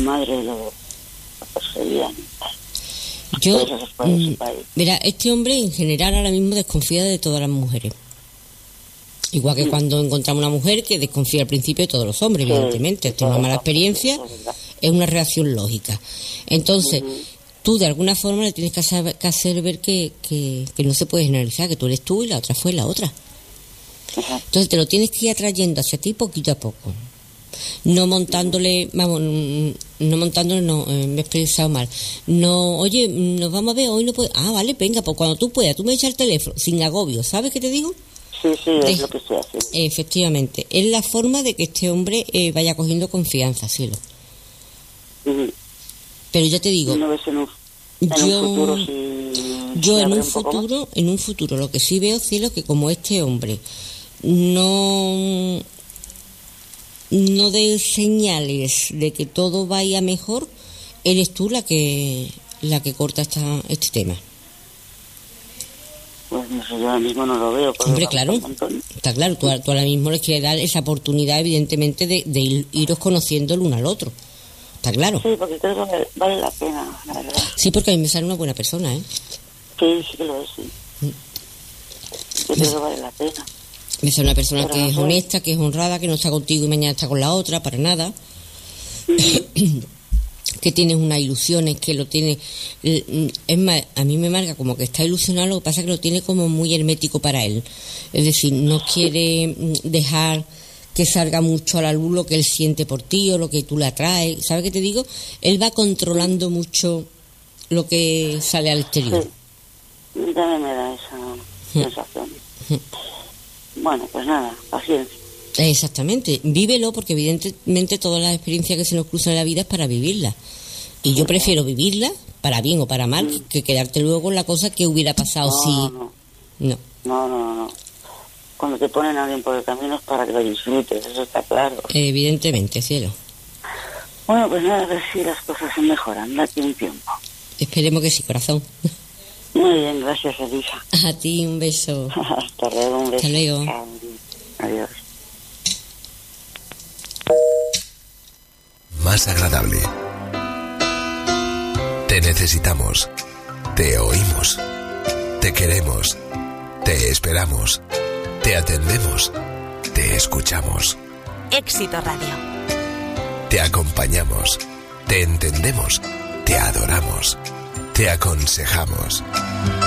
madre lo perseguían. Yo, mira, este hombre en general ahora mismo desconfía de todas las mujeres. Igual que cuando encontramos una mujer que desconfía al principio de todos los hombres, evidentemente. Tiene una mala experiencia, es una reacción lógica. Entonces, tú de alguna forma le tienes que hacer ver que no se puede generalizar, que tú eres tú y la otra fue la otra. Entonces te lo tienes que ir atrayendo hacia ti poquito a poco. No montándole, me he expresado mal. No, oye, nos vamos a ver, hoy no puedo. Ah, vale, venga, pues cuando tú puedas, tú me echas el teléfono, sin agobio, ¿sabes qué te digo? Sí, es lo que se hace. Efectivamente, es la forma de que este hombre vaya cogiendo confianza, cielo. Pero ya te digo, ¿No ves en un futuro, en un futuro, lo que sí veo, cielo, que como este hombre no dé señales de que todo vaya mejor, eres tú la que corta este tema. Pues no sé, yo ahora mismo no lo veo. Hombre, claro, está claro, tú ahora mismo les quieres dar esa oportunidad, evidentemente, de iros conociendo el uno al otro. Está claro. Sí, porque creo que vale la pena, la verdad. Sí, porque a mí me sale una buena persona, ¿eh? Sí que lo es, sí. Yo creo que vale la pena. Me sale una persona que es honesta, que es honrada, que no está contigo y mañana está con la otra, para nada. Que tienes unas ilusiones, que lo tiene. Es más, a mí me marca como que está ilusionado, lo que pasa es que lo tiene como muy hermético para él. Es decir, no quiere dejar que salga mucho a la luz lo que él siente por ti o lo que tú le atraes. ¿Sabes qué te digo? Él va controlando mucho lo que sale al exterior. Sí, también me da esa sensación. Bueno, pues nada, paciencia. Exactamente, vívelo, porque evidentemente todas las experiencias que se nos cruzan en la vida es para vivirlas. Y yo prefiero vivirlas, para bien o para mal, que quedarte luego con la cosa que hubiera pasado No. Cuando te ponen a alguien por el camino es para que lo disfrutes, eso está claro. Evidentemente, cielo. Bueno, pues nada, a ver si las cosas se mejoran, date un tiempo. Esperemos que sí, corazón. Muy bien, gracias, Elisa. A ti un beso. Hasta luego, un beso. Hasta luego. Adiós. Más agradable. Te necesitamos. Te oímos. Te queremos. Te esperamos. Te atendemos. Te escuchamos. Éxito Radio. Te acompañamos. Te entendemos. Te adoramos. Te aconsejamos.